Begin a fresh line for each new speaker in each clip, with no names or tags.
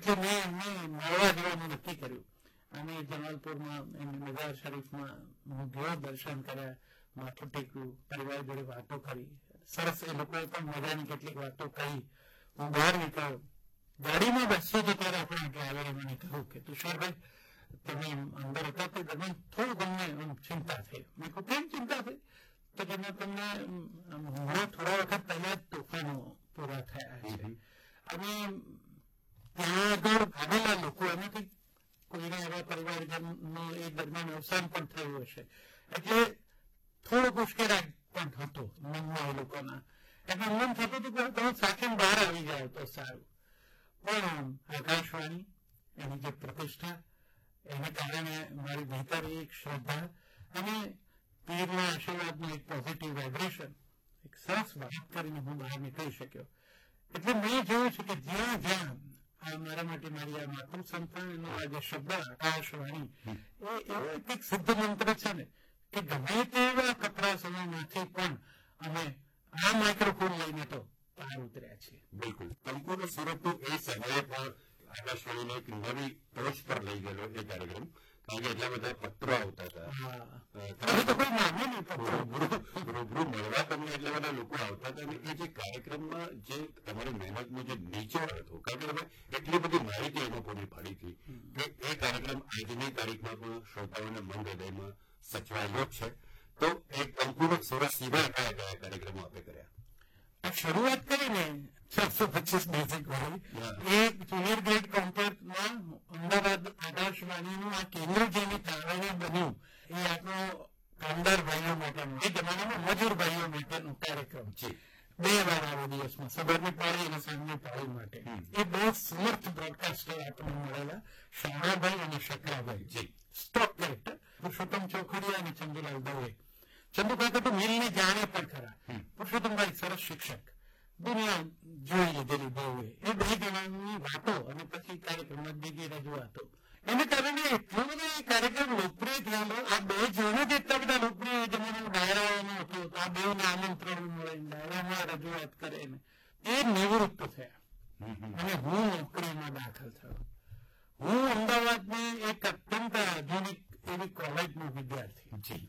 એટલે મેં એમને મળવા જવાનું નક્કી કર્યું અને જમાલપુરમાં એમની મઝાર શરીફમાં હું ગયો, દર્શન કર્યા, માથું ટેક્યું, પરિવાર જોડે વાતો કરી, સરસ એ લોકોએ પણ મજાની કેટલીક વાતો કહી. હું બહાર નીકળ્યો, ગાડીમાં બેસ્યો તો ત્યારે આપણે ડ્રાઈવરે મને કહ્યું કે તુષારભાઈ તમે અંદર હતા તે દરમિયાન થોડું તમને ચિંતા થઈ. મેં કહ્યું કેમ ચિંતા થઈ? તો તમને હમણાં થોડા વખત પહેલા જ તોફાનો પૂરા થયા છે અને ત્યાં આગળ ભાગેલા લોકો એમાંથી કોઈના એવા પરિવારજનનો એ દરમિયાન અવસાન પણ થયું હશે એટલે થોડોક ઉશ્કેરાટ પણ થતો મનમાં એ લોકોના. એટલે મન થતું હતું કે તમે સાથે બહાર આવી જાઓ તો સારું. પણ આકાશવાણી એની જે પ્રતિષ્ઠા એને કારણે મારી ભીતર એક શ્રદ્ધા અને પીરના આશીર્વાદનું એક પોઝિટિવ વાઇબ્રેશન, એક સરસ વાત કરીને હું બહાર નીકળી શક્યો. એટલે મેં જોયું છે કે જ્યાં જ્યાં આ મારા માટે મારી આ માતૃ સંતાનનો આ જે શબ્દ આકાશવાણી એ એવો એક સિદ્ધ મંત્ર છે ને કે ગમે તેવા કપરા સમયમાંથી પણ અમે આ માઇક્રોફોન લઈને તો પાર ઉતર્યા છીએ.
બિલકુલ. સંપૂર્ણ સુરતનું એ સમયે પણ આકાશવાણીને એક નવી ટોચ પર લઈ ગયેલો એ કાર્યક્રમ, કારણ કે એટલા બધા પત્રો આવતા હતા, રૂબરૂ મળવા તમને એટલા બધા લોકો આવતા હતા અને એ જે કાર્યક્રમમાં જે તમારી મહેનતનું જે નિચોડ હતો, કારણ કે તમે એટલી બધી માહિતી એમાં પૂરી પાડી હતી કે એ કાર્યક્રમ આજની તારીખમાં પણ શ્રોતાઓના મન હૃદયમાં સચવાયેલો જ છે. તો એક સંપૂર્ણ સુરત સિવાય કયા કયા કાર્યક્રમો આપણે કર્યા?
શરૂઆત કરીને 425 બેઝિક વાળી એક જુનિયર ગ્રેડ કોમ્પ્લેક્સમાં અમદાવાદ આકાશવાણીનું આ કેન્દ્ર જેને કારણે બન્યું એ આપણો કામદાર ભાઈઓ માટેનો, એ જમાનામાં મજૂર ભાઈઓ માટેનો કાર્યક્રમ છે. 2 વાર આવે દિવસમાં, સવારની પાળી અને સાંજની પાળી માટે. એ બહુ સમર્થ બ્રોડકાસ્ટર આપણને મળેલા શાણાભાઈ અને શકરાભાઈ, સ્ટોક કેરેક્ટર પુરુષોત્તમ ચોખડિયા અને ચંદુલાલ દવે. ચંદુ કાકા તો મિલને જાણે પણ ખરા, પુરુષોત્તમભાઈ સરસ શિક્ષક, દુનિયા જોઈ લીધેલી બહુ. એ 2 જણાની વાતો અને પછી કાર્યક્રમમાં બીજી રજૂઆતો, એને કારણે એટલો બધો એ કાર્યક્રમ લોકપ્રિય થયેલો. આ 2 જણ જ એટલા બધા લોકપ્રિય જમાનામાં ડાયરાઓનો હતો. આ 2ને આમંત્રણ મળે, ડાયરામાં રજૂઆત કરે ને એ નિવૃત્ત થયા અને હું નોકરીમાં દાખલ થયો. હું અમદાવાદની એક અત્યંત આધુનિક એવી કોલેજનો વિદ્યાર્થી.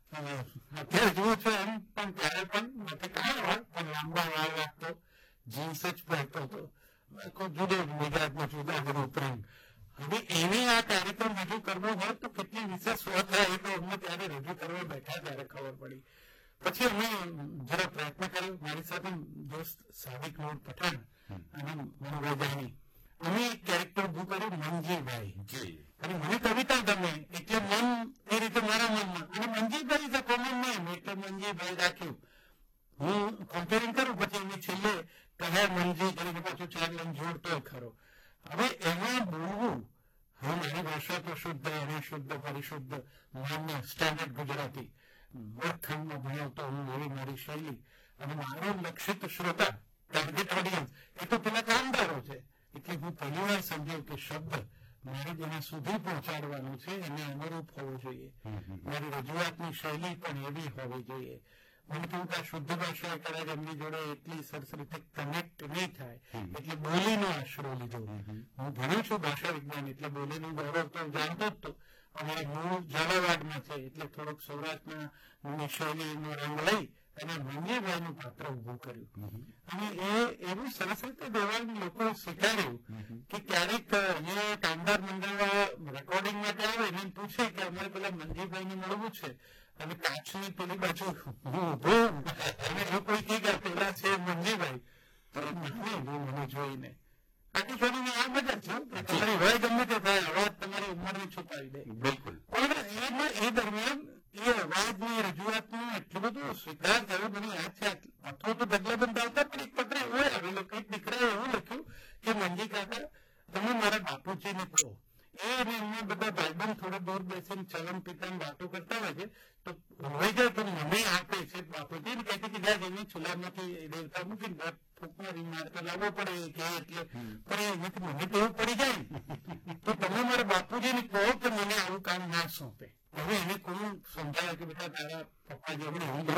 અત્યારે જુઓ છો એમ પણ ત્યારે પણ નથી કાઢવા, પણ લાંબા વાળ રાખતો, જીન્સ જ પહેરતો હતો, જુદો મિજાજનો જુદા જુદો પ્રેમ. હવે એને આ કાર્યક્રમ રજૂ કરવો હોય તો કેટલી વિશેષ વાત થાય એ તો અમને ત્યારે રજૂ કરવા બેઠા ત્યારે ખબર પડી. પછી અમે જરા પ્રયત્ન કર્યો, મારી સાથે દોસ્ત સાદિક નૂર પઠાણ અને મનોરજાની, અમે એક કેરેક્ટર ઉભું કર્યું મંજીભાઈ. અને મને કવિતા ગમે એટલે મન એ રીતે મારા મનમાં, અને Manjibhai is a common name એટલે મંજીભાઈ રાખ્યું. હું કમ્પેરિંગ કરું પછી એને છેલ્લે કહે મંજી કરીને પાછું 4 લાઈન જોડતો ખરો. હવે એમાં બોલવું, હવે મારી ભાષા તો શુદ્ધ અને શુદ્ધ પરિશુદ્ધ માન્ય સ્ટેન્ડર્ડ ગુજરાતી, વર્ગખંડમાં ભણાવતો હું એવી મારી શૈલી, અને મારો લક્ષિત શ્રોતા ટાર્ગેટ ઓડિયન્સ એ તો પેલા કામદારો છે. એટલે હું પહેલી વાર સમજ્યો કે શબ્દ મારે જેના સુધી પહોંચાડવાનું છે એને અનુરૂપ હોવું જોઈએ. મારી રજૂઆતની શૈલી પણ એવી હોવી જોઈએ. મને કહ્યું કે આ શુદ્ધ ભાષા કદાચ એમની જોડે એટલી સરસ રીતે કનેક્ટ નહીં થાય એટલે બોલીનો આશરો લીધો. હું ભણ્યો છું ભાષા વિજ્ઞાન એટલે બોલીનું ગૌરવ તો જાણતો જ તો. અમારા મૂળ ઝાલાવાડમાં છે એટલે થોડોક સૌરાષ્ટ્રના શૈલીનો રંગ લઈ અને મંજીભાઈનું પાત્ર ઉભું કર્યું. અને એ એવું સરસ રીતે દેવાળનું લોકો સ્વીકાર્યું કે ક્યારેક અહીંયા કામદાર મંડળ રેકોર્ડિંગ માટે આવે ને પૂછે કે અમારે પેલા મંજીભાઈને મળવું છે, અને કાચની પેલી બાજુ હું ઉભો અને જો કોઈ કહે કે પેલા છે મંજીભાઈ તો મને જોઈને આકાશવાણીની આ મજા છે. તમારી વય ગમે તે થાય, અવાજ તમારી ઉંમરને છુપાવી દે.
બિલકુલ.
પણ એ દરમિયાન એ અવાજની રજૂઆતનો એટલો બધો સ્વીકાર થયો. મને યાદ છે અથવા તો ડગલાબંધ આવતા પણ એક પત્ર એવો આવેલો કે દીકરાએ એવું લખ્યું કે મંજી કાકા તમે મારા બાપુજીને કહો. એ અને એમના બધા ભાઈબંધ થોડા દૂર બેસીને ચલમ પિતાને વાતો કરતા હોય છે તો હોય જાય તો મને આપે છે બાપુજી ને કહે છે કે જ્યાં જઈને ચૂલામાંથી દેવતા મૂકીને ફૂંકનારી મારતા લાવવો પડે કે એટલે પણ એમાંથી મને તો એવું પડી જાય તો તમે મારા બાપુજીને કહો કે મને આવું કામ ના સોંપે. હવે એને કોણ સમજાવે કે બેટા તારા પપ્પા જેવડે હું